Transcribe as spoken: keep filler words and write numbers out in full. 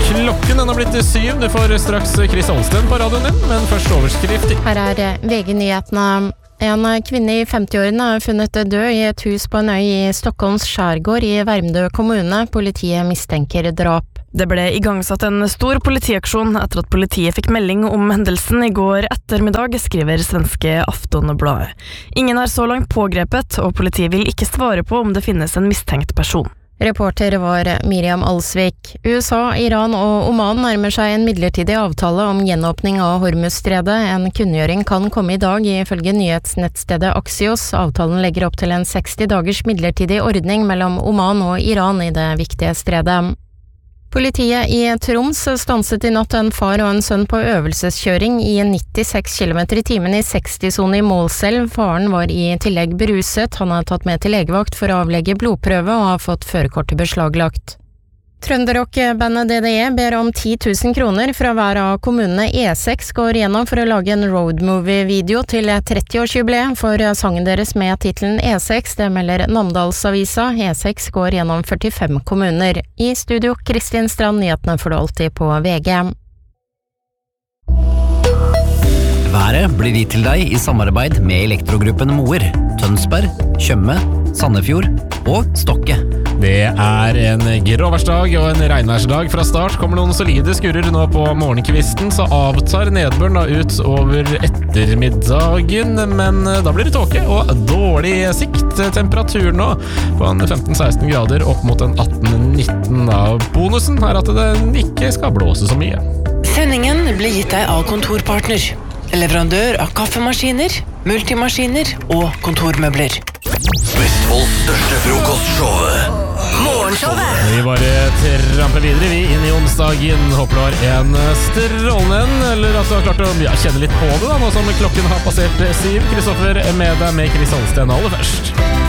Klokken den har blitt syv. Du får straks Chris Holsten på radioen din, men først overskrift. Her er V G-nyhetene. En kvinne i femti-årene er funnet død i et hus på en øy i Stockholms skjærgård i Värmdö kommune. Politiet mistenker drap. Det ble igangsatt en stor politiaksjon etter at politiet fikk melding om hendelsen i går ettermiddag, skriver svenske Aftonbladet. Ingen er så langt pågrepet, og politiet vil ikke svare på om det finnes en mistenkt person. Reporter var Miriam Alsvik. U S A, Iran og Oman nærmer seg en midlertidig avtale om gjenåpning av Hormuzstredet. En kunngjøring kan komme i dag, ifølge nyhetsnettstedet Axios. Avtalen legger opp til en seksti dagers midlertidig ordning mellom Oman og Iran i det viktige stredet. Politiet i Troms stanset i natt en far og en sønn på øvelseskjøring i nittiseks kilometer i timen i seksti-sone i Målselv. Faren var i tillegg beruset. Han er tatt med til legevakt for å avlegge blodprøve og har fått førerkortet beslaglagt. Trønderrock-bandet D D E ber om ti tusen kroner fra hver av kommunene E seks går gjennom for å lage en roadmovie-video til tretti-årsjubileet for sangen deres med titelen E seks. Det melder Namdalsavisa. E seks går gjennom førtifem kommuner. I studio, Kristin Strand, nyhetene får du alltid på V G. Været blir gitt til deg i samarbeid med Elektrogruppen Moer, Tønsberg, Tjøme, Sandefjord og Stokke. Det er en gråværsdag og en regnværsdag fra start. Kommer noen solide skurrer nå på morgenkvisten, så avtar nedbøren da ut over ettermiddagen. Men da blir det tåke og dårlig sikt. Temperaturen nå på en femten-seksten grader opp mot en atten-nitten. Bonusen er at det ikke skal blåse så mye. Sendingen ble gitt deg av Kontorpartner. Leverandør av kaffemaskiner, multimaskiner og kontormøbler. Vestfolds største frokostshow. Morgenshowet. Vi bare tramper videre vi inn i onsdagen. Håper du har en strålende en, eller at du har klart å ja, kjenne litt på det da, nå som klokken har passert syv. Kristoffer med deg med Chris Holsten aller først.